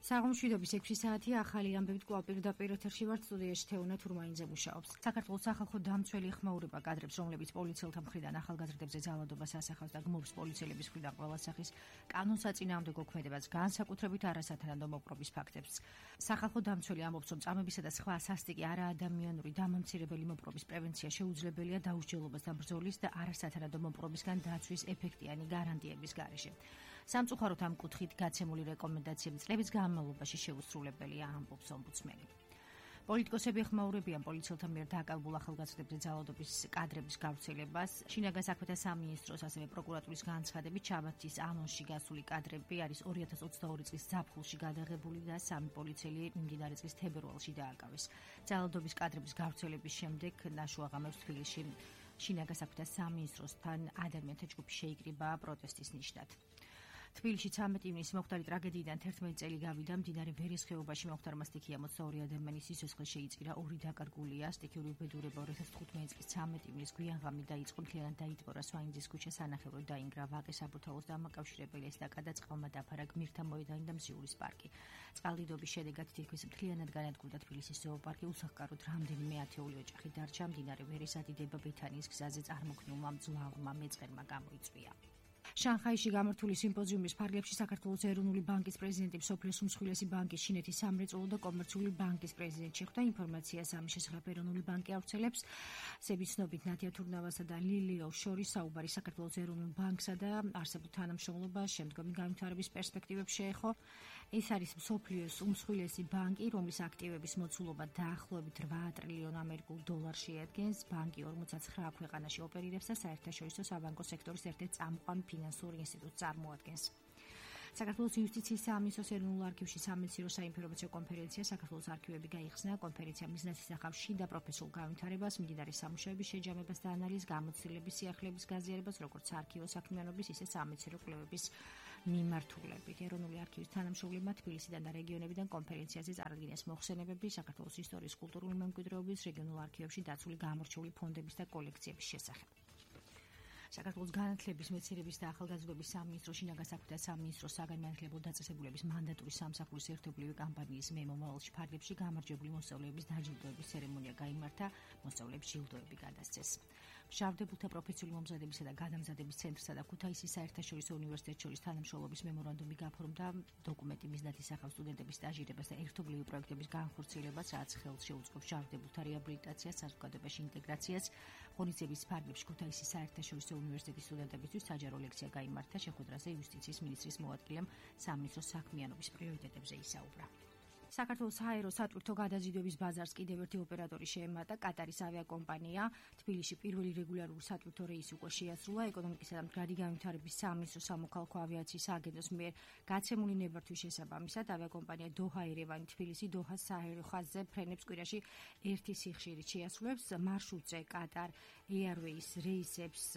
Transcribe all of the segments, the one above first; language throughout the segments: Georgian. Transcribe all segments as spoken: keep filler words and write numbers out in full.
საღამოშვიდობის ექვსი საათია, ახალი ამბებით კვლავ პირდაპირ ეთერში ვართ, სტუდიაში თეუნა თურმაინძე მუშაობს. საქართველოს სახალხო დამცველი ეხმაურება კადრებს, რომლებიც პოლიციელთა მხრიდან ახალგაზრდებზე ძალადობას ასახავს და გმობს პოლიციელების მხრიდან ყველა სახის კანონსაწინააღმდეგო ქმედებას, განსაკუთრებით არასათანადო მოპყრობის ფაქტებს. სახალხო დამცველი ამბობს, რომ წამებისა და სხვა სასტიკი არაადამიანური დამამცირებელი მოპყრობის პრევენცია შეუძლებელია დაუსჯელობასთან ბრძოლის და არასათანადო მოპყრობისგან დაცვის ეფექტიანი გარანტიების გარეშე. სამწუხაროდ ამ კუთხით გაცემული რეკომენდაციები წლების განმავლობაში შეუსრულებელია, ამბობს ომბუდსმენი. პოლიტიკოსები ეხმაურებიან პოლიციელთა მიერ დაკავებულ ახალგაზრდებზე ძალადობის კადრების გავრცელებას. შინაგან საქმეთა სამინისტროს, ასევე პროკურატურის განცხადებით, შაბათის ანონსში გასული კადრები არის ორი ათას ოცდაორი წლის ზაფხულში გადაღებული და სამი პოლიციელი მიმდინარე წლის თებერვალში დააკავეს. ძალადობის კადრების გავრცელების შემდეგ ნაშუა ღამეს თბილისში შინაგან საქმეთა სამინისტროსთან ადამიანთა ჯგუფი შეიკრიბა პროტესტის ნიშნად. თბილისში ცამეტი ივნისის მომხდარი ტრაგედიიდან თერთმეტი წელი გავიდა. მდინარე ვერის ხეობაში მომხდარმა სტიქია ოცდაორი ადამიანის სიცოცხლე შეიწირა, ორი დაკარგულია. სტიქიური უბედურება ორი ათას თხუთმეტი წლის ცამეტი ივნისის გვიან ღამით დაიწყო, მთლიანად დაიტბორა სვაინძის ქუჩა, სანახევროდ დაინგრა ვაკის საბურთალოს დამაკავშირებელი ესტაკადა, წყალმა დაფარა გმირთა მოედანი და მსიურის პარკი. წყალდიდობის შედეგად თითქმის მთლიანად განადგურდა თბილისის ზოოპარკი, უსახლკაროდ რამდენიმე ათეული ოჯახი დარჩა. მდინარე ვერის ადიდება ბეთანიის გზაზე წარმოქმნილმა მძლავრმა მეწყერმა გამოიწვია. შანხაიში გამართული სიმპოზიუმის ფარგლებში საქართველოს ეროვნული ბანკის პრეზიდენტი, მსოფლიოს უმსხვილესი ბანკის, ჩინეთის სამრეწველო და კომერციული ბანკის პრეზიდენტი შეხვდა. ინფორმაციას ამის შესახებ ეროვნული ბანკი ავრცელებს. სების ცნობით, ნათია თურნავასა და ლილიოს შორის საუბარი საქართველოს ეროვნულ ბანკსა და არსებულ თანამშრომლობას შემდგომი განვითარების პერსპექტივებს შეეხო. ეს არის მსოფლიოს უმსხვილესი ბანკი, რომლის აქტივების მოცულობა დაახლოებით რვა ტრილიონ ამერიკულ დოლარს შეადგენს. ბანკი ორმოცდაცხრა ქვეყანაში ოპერირებს და საერთაშორისო საბანკო სექტორის ერთ-ერთ წამყვან ფინანსურ ინსტიტუტს წარმოადგენს. საქართველოს იუსტიციის სამინისტროს ეროვნულ არქივში სამეცნიერო საინფორმაციო კონფერენცია საქართველოს არქივები გაიხსნა. კონფერენცია მიზნად ისახავს შიდა პროფესიულ განვითარებას, მიმდინარე სამუშაოების შეჯამებას და ანალიზს, გამოცდილების სიახლეების გაზიარებას, როგორც არქივო საქმიანობის, ისე სამეცნიერო კვლევების მიმართულებით. ეროვნული არქივის თანამშრომლებმა თბილისიდან და რეგიონებიდან კონფერენციაზე წარადგინეს მოხსენებები საქართველოს ისტორიის, კულტურული მემკვიდრეობის, რეგიონულ არქივებში დაცული გამორჩეული ფონდების და კოლექციების შესახებ. საქართველოს განათლების, მეცნიერების და ახალგაზრდობის სამინისტრო, შინაგან საქმეთა სამინისტროს საგანმანათლებლო დაწესებულების მანდატური სამსახურის ერთობლივი კამპანიის მე მომავალში ფარგლებში გამარჯვებული მოსწავლეების დაჯილდოების ცერემონია გაიმართა, მოსწავლეებს ჯილდოები გადასცეს. მშავდებულთა პროფესიული მომზადებისა და გადამზადების ცენტრსა და ქუთაისის საერთაშორისო უნივერსიტეტს შორის თანამშრომლობის მემორანდუმი გაფორმდა. დოკუმენტი მიზნად ისახავს სტუდენტების სტაჟირებას და ერთობლივი პროექტების განხორციელებას, რაც ხელს შეუწყობს მშავდებულთა რეაბილიტაციას, საზოგადოებაში ინტეგრაციას. ღონისძიების ფარგლებში ქუთაისის საერთაშორისო უნივერსიტეტის სტუდენტებისთვის საჯარო ლექცია გაიმართა. შეხვედრაზე იუსტიციის მინისტრის მოადგილემ სამინისტროს საქმიანობის პრიორიტეტებზე ისაუბრა. საქართველოს საერო სატვირთო გადაზიდვების ბაზარს კიდევ ერთი ოპერატორი შეემატა, კატარის ავიაკომპანია. თბილისში პირველი რეგულარული სატვირთო რეისი უკვე შეასრულა. ეკონომიკისა და მდგრადი განვითარების სამინისტროს სამოქალაქო ავიაციის აგენტოს მიერ გაცემული ნებართვის შესაბამისად, ავიაკომპანია დოჰა ერევანი თბილისი დოჰას საერო ხაზზე ფრენებს კვირაში ერთი სიხშირით შეასრულებს. მარშრუტზე კატარ ეარვეის რეისებს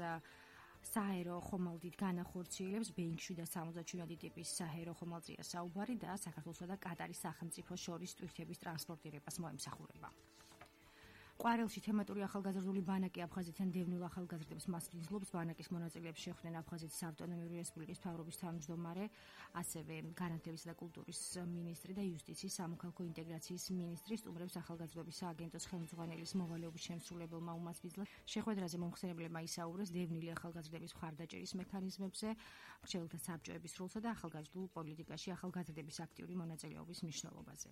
საერო ხომალდით განახორციელებს. ბეინგ შვიდ სამოცდაშვიდი ტიპის საერო ხომალდზია საუბარი და საქართველოსა და კატარის სახელმწიფო შორის ტვირთების ტრანსპორტირებას მოემსახურება. ყვარელში თემატური ახალგაზრდული ბანაკი აფხაზეთიდან დევნილ ახალგაზრდებს მასპინძლობს. ბანაკის მონაწილეებს შეხვდნენ აფხაზეთის ავტონომიური რესპუბლიკის მთავრობის თავმჯდომარე, ასევე განათლებისა და კულტურის მინისტრი და იუსტიციის სამოქალაქო ინტეგრაციის მინისტრი. სტუმრებს ახალგაზრდობის სააგენტოს ხელმძღვანელის მოვალეობის შემსრულებელმა უმასპინძლა. შეხვედრაზე მომხსენებლებმა ისაუბრეს დევნილი ახალგაზრდების მხარდაჭერის მექანიზმებზე, მრჩეველთა საბჭოების როლსა და ახალგაზრდულ პოლიტიკაში ახალგაზრდების აქტიური მონაწილეობის მნიშვნელობაზე.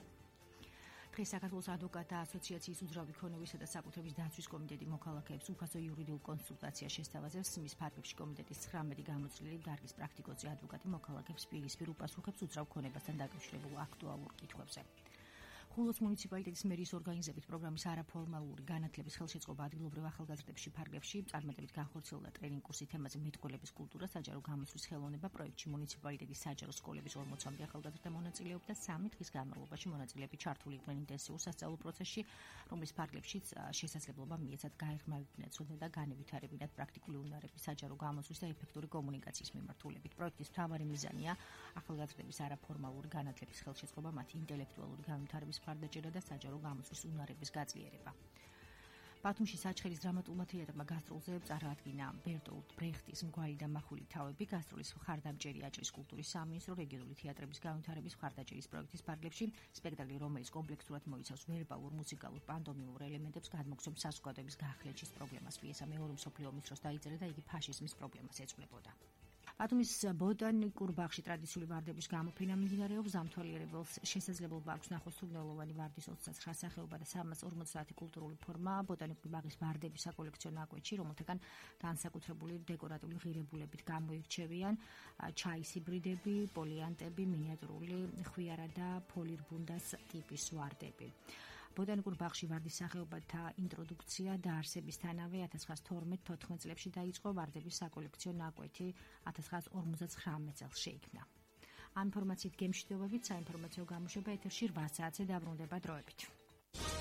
დღეს საქართველოს ადვოკატთა ასოციაციის უძრავი ქონებისა და საკუთრების დაცვის კომიტეტი მოქალაქეებს უფასო იურიდიულ კონსულტაციას შესთავაზებს. მის ფარგლებში კომიტეტის ცხრამეტი გამოცდილი დარგის პრაქტიკოცი ადვოკატი მოქალაქეებს პირისპირ უპასუხებს უძრავ ქონებასთან დაკავშირებულ აქტუალურ კითხვებზე. ხულოს მუნიციპალიტეტის მერის ორგანიზებით პროგრამის არაფორმალური განათლების ხელშეწყობა ადგილობრივ ახალგაზრდებში ფარგლებში წარმატებით განხორციელდა ტრენინგ კურსი თემაზე მეტყველების კულტურა, საჯარო გამოცდის ხელოვნება. პროექტში მუნიციპალიტეტის საჯარო სკოლების ორმოცამდე ახალგაზრდა მონაწილეობდა. სამი დღის განმავლობაში მონაწილეები ჩართული იყვნენ ინტენსიურ სასწავლო პროცესში, რომლის ფარგლებშიც შესაძლებლობა მიეცათ გაეღმავებინათ ცოდნა და განევითარებინათ პრაქტიკული უნარების, საჯარო გამოცდის და ეფექტური კომუნიკაციის მიმართულებით. პროექტის მთავარი მიზანია ახალგაზრდების არაფორმალური განათლების ხელშეწყობა, მათი ინტელექტუალური განვითარების მხარდაჭერა და საჯარო გამოცდის უნარების გაძლიერება. ბათუმში საჩხერის დრამატულმა თეატრმა გასტროლზე წარადგინა ბერტოლტ ბრეხტის მგვარი და მახული თავები. გასტროლის მხარდამჭერი აჭრის კულტურის სამინისტრო რეგიონული თეატრების განვითარების მხარდაჭერის პროექტის ფარგლებში სპექტაკლი, რომელიც კომპლექსურად მოიცავს ვერბალურ, მუსიკალურ, პანტომიმურ ელემენტებს, გადმოგცემს საზოგადოების გახლეჩის პრობლემას. პიესა მეორე მსოფლიო ომის დროს დაიწერა და იგი ფაშიზმის პრობლემას ეძღვნებოდა. ბათუმის ბოტანიკურ ბაღში ტრადიციული ვარდების გამოფენა მიმდინარეობს. ზამთვალიერებელს შესაძლებლობა აქვს ნახოს თურმელოვანი ვარდის ოცდათრიალა სახეობა და სამას ორმოცდაათი კულტურული ფორმა ბოტანიკური ბაღის ვარდების საკოლექციო ნაკვეთში, რომელთაგან განსაკუთრებული დეკორატიული ღირებულებით გამოირჩევიან ჩაის ჰიბრიდები, პოლიანტები, მინიატურული ხვიარა და ფოლირბუნდას ტიპის ვარდები. ბოტანიკურ ბაღში ვარდის სახეობათა ინტროდუქცია დაარსებისთანავე ათას ცხრაასა თორმეტ თოთხმეტ წლებში დაიწყო. ვარდების საკოლექციო ნაკვეთი ათას ცხრაასა ორმოცდათხრამეტ წელს შეიქმნა. ამ ინფორმაციით გემშვიდობებით, საინფორმაციო გამოშვება ეთერში რვა საათზე დაბრუნდება დროებით.